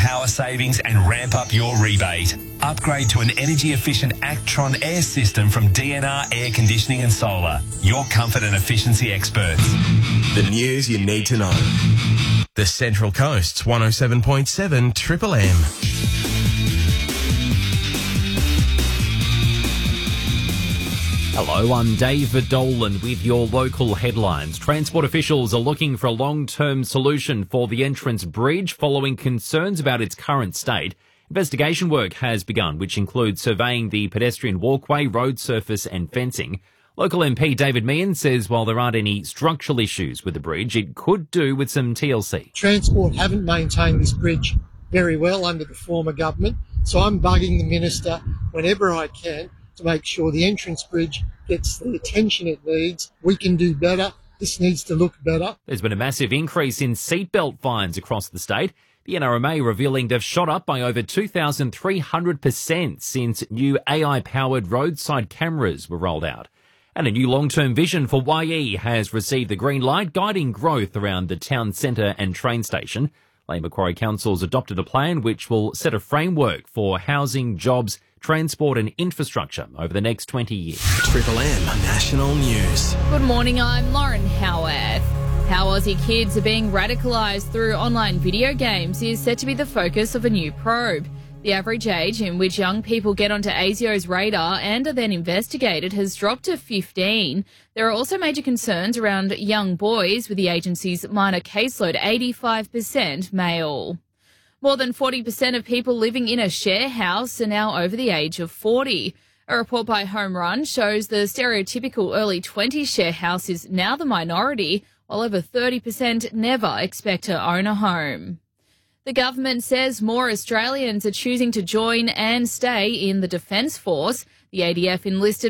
power savings and ramp up your rebate. Upgrade to an energy-efficient Actron air system from DNR Air Conditioning and Solar. Your comfort and efficiency experts. The news you need to know. The Central Coast's 107.7 Triple M. Hello, I'm David Dolan with your local headlines. Transport officials are looking for a long-term solution for the Entrance Bridge following concerns about its current state. Investigation work has begun, which includes surveying the pedestrian walkway, road surface and fencing. Local MP David Meehan says while there aren't any structural issues with the bridge, it could do with some TLC. Transport haven't maintained this bridge very well under the former government, so I'm bugging the minister whenever I can to make sure the Entrance Bridge gets the attention it needs. We can do better. This needs to look better. There's been a massive increase in seatbelt fines across the state. The NRMA revealing they've shot up by over 2,300% since new AI-powered roadside cameras were rolled out. And a new long-term vision for YE has received the green light, guiding growth around the town centre and train station. Lane Macquarie Council's adopted a plan which will set a framework for housing, jobs, transport and infrastructure over the next 20 years. Triple M National News. Good morning, I'm Lauren Howarth. How Aussie kids are being radicalised through online video games is set to be the focus of a new probe. The average age in which young people get onto ASIO's radar and are then investigated has dropped to 15. There are also major concerns around young boys, with the agency's minor caseload 85% male. More than 40% of people living in a share house are now over the age of 40. A report by Home Run shows the stereotypical early 20s share house is now the minority, while over 30% never expect to own a home. The government says more Australians are choosing to join and stay in the Defence Force. The ADF enlisted